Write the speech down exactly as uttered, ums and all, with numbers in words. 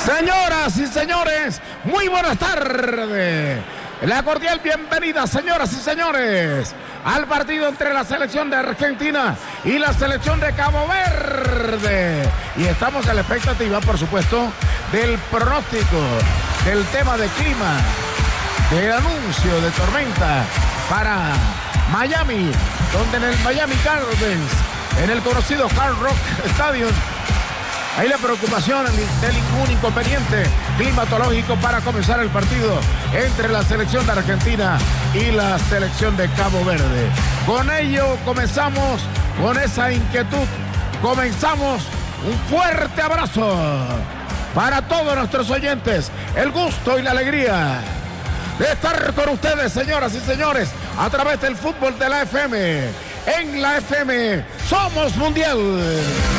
Señoras y señores, muy buenas tardes. La cordial bienvenida, señoras y señores, al partido entre la selección de Argentina y la selección de Cabo Verde. Y estamos en la expectativa, por supuesto, del pronóstico, del tema de clima, del anuncio de tormenta para Miami, donde en el Miami Gardens, en el conocido Hard Rock Stadium, hay la preocupación de ningún inconveniente climatológico para comenzar el partido entre la selección de Argentina y la selección de Cabo Verde. Con ello comenzamos con esa inquietud. Comenzamos un fuerte abrazo para todos nuestros oyentes. El gusto y la alegría de estar con ustedes, señoras y señores, a través del fútbol de la F M. En la F M somos mundial.